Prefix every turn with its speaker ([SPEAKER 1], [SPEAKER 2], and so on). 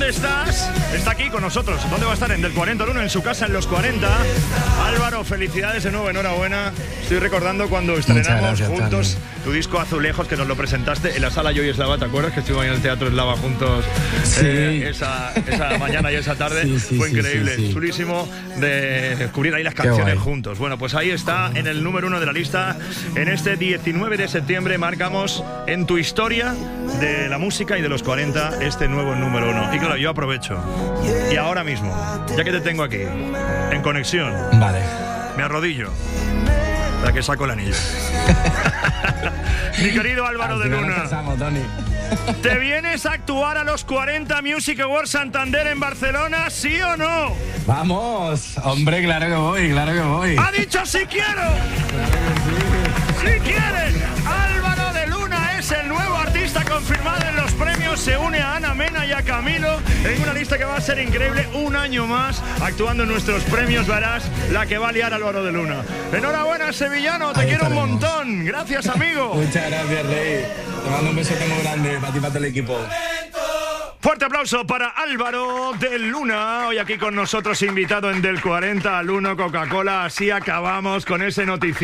[SPEAKER 1] ¿dónde estás? Está aquí con nosotros. ¿Dónde va a estar? En Del 40 al 1, en su casa, en los 40. Álvaro, felicidades de nuevo, enhorabuena. Estoy recordando cuando estrenamos juntos tu disco Azulejos, que nos lo presentaste en la sala Joy Eslava, ¿te acuerdas? Que estuvimos en el Teatro Eslava juntos esa mañana y esa tarde. Fue increíble, chulísimo de descubrir ahí las canciones juntos. Bueno, pues ahí está, en el número 1 de la lista. En este 19 de septiembre marcamos en tu historia de la música y de los 40 este nuevo número 1. Y claro, yo aprovecho. Y ahora mismo, ya que te tengo aquí, en conexión,
[SPEAKER 2] vale,
[SPEAKER 1] me arrodillo para que saco el anillo. Mi querido Álvaro de Luna, ¿te vienes a actuar a los 40 Music Awards Santander en Barcelona, sí o no?
[SPEAKER 2] Vamos, hombre, claro que voy, claro que voy.
[SPEAKER 1] ¡Ha dicho sí quiero! ¡Sí quieren! Álvaro de Luna es el nuevo artista confirmado en los premios. Se une a Ana Mena y a Camilo en una lista que va a ser increíble. Un año más actuando en nuestros premios. Verás la que va a liar Álvaro de Luna. Enhorabuena, sevillano. Te quiero un montón. Gracias, amigo.
[SPEAKER 2] Muchas gracias, Rey. Te mando un besote muy grande para ti y para todo el equipo.
[SPEAKER 1] Fuerte aplauso para Álvaro de Luna, hoy aquí con nosotros invitado en Del 40 al 1 Coca-Cola. Así acabamos con ese noticiero.